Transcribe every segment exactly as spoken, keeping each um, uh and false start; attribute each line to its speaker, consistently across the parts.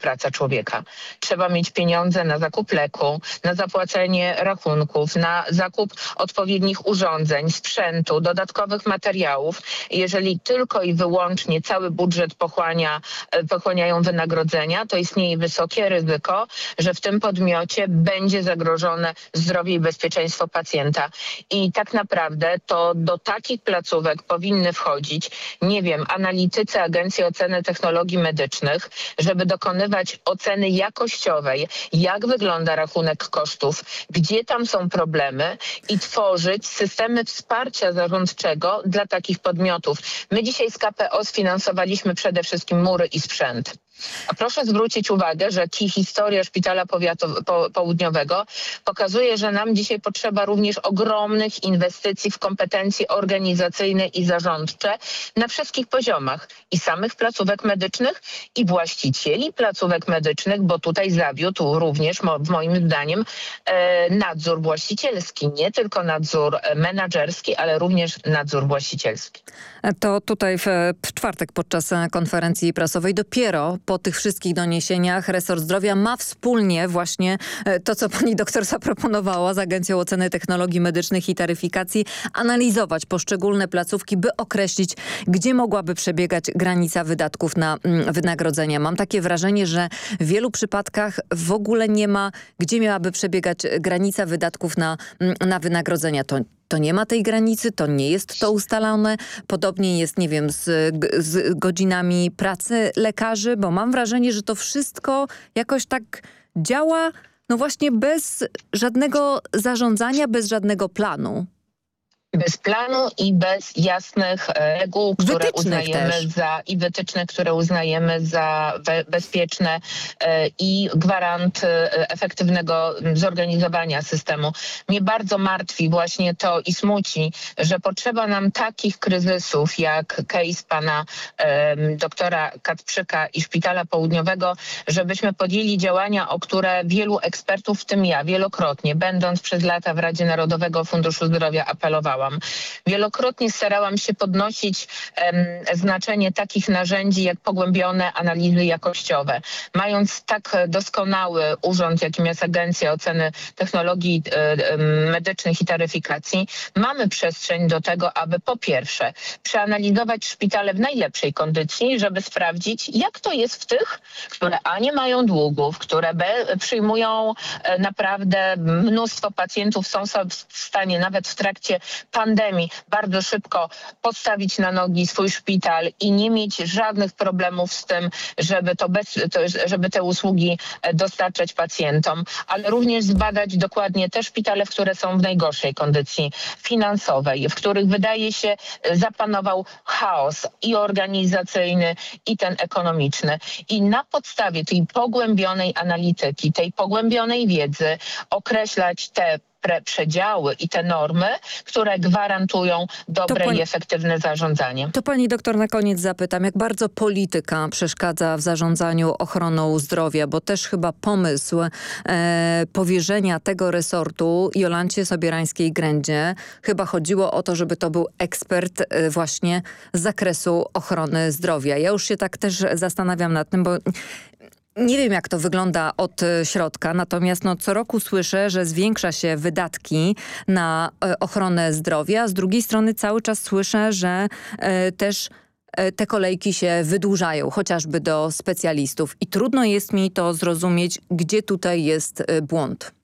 Speaker 1: praca człowieka. Trzeba mieć pieniądze na zakup leku, na zapłacenie rachunków, na zakup odpowiednich urządzeń, sprzętu, dodatkowych materiałów. Jeżeli tylko i wyłącznie cały budżet pochłania, pochłaniają wynagrodzenia, to istnieje wysokie ryzyko, że w tym podmiocie będzie zagrożone zdrowie i bezpieczeństwo pacjenta. I tak naprawdę to do takich placówek powinny wchodzić, nie wiem, analitycy Agencji Oceny Technologii Medycznych, żeby dokonywać oceny jakościowej, jak wygląda rachunek kosztów, gdzie tam są problemy i tworzyć systemy wsparcia zarządczego dla takich podmiotów. My dzisiaj z K P O sfinansowaliśmy przede wszystkim mury i sprzęt. A proszę zwrócić uwagę, że ki historia Szpitala Powiatu- po, Południowego pokazuje, że nam dzisiaj potrzeba również ogromnych inwestycji w kompetencje organizacyjne i zarządcze na wszystkich poziomach i samych placówek medycznych i właścicieli placówek medycznych, bo tutaj zawiódł również mo- moim zdaniem e, nadzór właścicielski, nie tylko nadzór menadżerski, ale również nadzór właścicielski.
Speaker 2: To tutaj w, w czwartek podczas konferencji prasowej dopiero po tych wszystkich doniesieniach resort zdrowia ma wspólnie właśnie to, co pani doktor zaproponowała z Agencją Oceny Technologii Medycznych i Taryfikacji, analizować poszczególne placówki, by określić, gdzie mogłaby przebiegać granica wydatków na mm, wynagrodzenia. Mam takie wrażenie, że w wielu przypadkach w ogóle nie ma, gdzie miałaby przebiegać granica wydatków na, mm, na wynagrodzenia. To To nie ma tej granicy, to nie jest to ustalone. Podobnie jest, nie wiem, z, z godzinami pracy lekarzy, bo mam wrażenie, że to wszystko jakoś tak działa, no właśnie bez żadnego zarządzania, bez żadnego planu.
Speaker 1: Bez planu i bez jasnych reguł, które
Speaker 2: Wytycznych
Speaker 1: uznajemy
Speaker 2: też.
Speaker 1: za i wytycznych, które uznajemy za be, bezpieczne e, i gwarant e, efektywnego zorganizowania systemu. Mnie bardzo martwi właśnie to i smuci, że potrzeba nam takich kryzysów jak case pana e, doktora Kacprzyka i Szpitala Południowego, żebyśmy podjęli działania, o które wielu ekspertów, w tym ja, wielokrotnie, będąc przez lata w Radzie Narodowego Funduszu Zdrowia, apelowałam. Wielokrotnie starałam się podnosić em, znaczenie takich narzędzi jak pogłębione analizy jakościowe. Mając tak doskonały urząd, jakim jest Agencja Oceny Technologii e, e, Medycznych i Taryfikacji, mamy przestrzeń do tego, aby po pierwsze przeanalizować szpitale w najlepszej kondycji, żeby sprawdzić, jak to jest w tych, które a nie mają długów, które b przyjmują e, naprawdę mnóstwo pacjentów, są sobie w stanie nawet w trakcie pandemii bardzo szybko postawić na nogi swój szpital i nie mieć żadnych problemów z tym, żeby, to bez, to, żeby te usługi dostarczać pacjentom, ale również zbadać dokładnie te szpitale, które są w najgorszej kondycji finansowej, w których wydaje się zapanował chaos i organizacyjny, i ten ekonomiczny. I na podstawie tej pogłębionej analityki, tej pogłębionej wiedzy określać te pre- przedziały i te normy, które gwarantują dobre
Speaker 2: pani-
Speaker 1: i efektywne zarządzanie.
Speaker 2: To pani doktor na koniec zapytam, jak bardzo polityka przeszkadza w zarządzaniu ochroną zdrowia, bo też chyba pomysł e, powierzenia tego resortu Jolancie Sobierańskiej-Grędzie, chyba chodziło o to, żeby to był ekspert e, właśnie z zakresu ochrony zdrowia. Ja już się tak też zastanawiam nad tym, bo nie wiem, jak to wygląda od e, środka, natomiast no, co roku słyszę, że zwiększa się wydatki na e, ochronę zdrowia. Z drugiej strony cały czas słyszę, że e, też e, te kolejki się wydłużają, chociażby do specjalistów. I trudno jest mi to zrozumieć, gdzie tutaj jest e, błąd.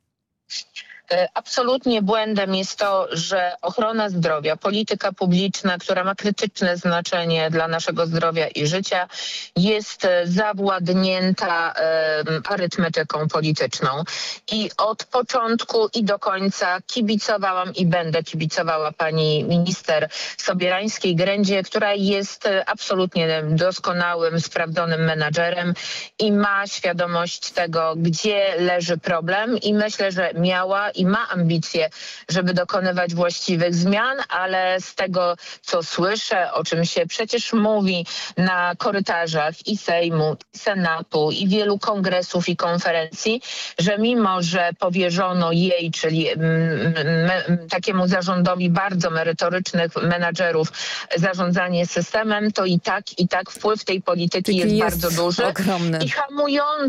Speaker 1: Absolutnie błędem jest to, że ochrona zdrowia, polityka publiczna, która ma krytyczne znaczenie dla naszego zdrowia i życia, jest zawładnięta um, arytmetyką polityczną. I od początku i do końca kibicowałam i będę kibicowała pani minister Sobierańskiej-Grędzie, która jest absolutnie doskonałym, sprawdzonym menadżerem i ma świadomość tego, gdzie leży problem i myślę, że miała i ma ambicje, żeby dokonywać właściwych zmian, ale z tego, co słyszę, o czym się przecież mówi na korytarzach i Sejmu, i Senatu, i wielu kongresów i konferencji, że mimo, że powierzono jej, czyli me, takiemu zarządowi bardzo merytorycznych menadżerów zarządzanie systemem, to i tak, i tak wpływ tej polityki jest, jest bardzo duży
Speaker 2: ogromny.
Speaker 1: i hamujący